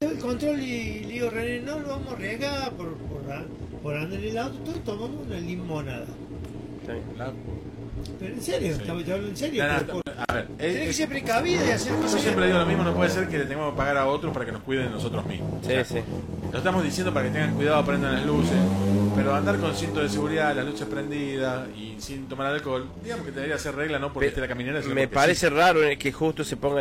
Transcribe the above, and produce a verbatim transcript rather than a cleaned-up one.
todo el control y le digo, René, no lo vamos a arriesgar por, por, por andar en el auto, todos tomamos una limonada. La... Pero en serio, Sí. estaba yo hablando en serio. No, no, Por, a ver, tenés es, que ser precavido y hacer yo cosas. siempre digo lo mismo, no puede ser que le tengamos que pagar a otros para que nos cuiden nosotros mismos. Sí, O sea, sí. lo estamos diciendo para que tengan cuidado, prendan las luces, pero andar con cinto de seguridad, las luces prendidas y sin tomar alcohol, digamos que debería ser regla, no porque esté la caminera, sino Me porque parece sí. raro que justo se ponga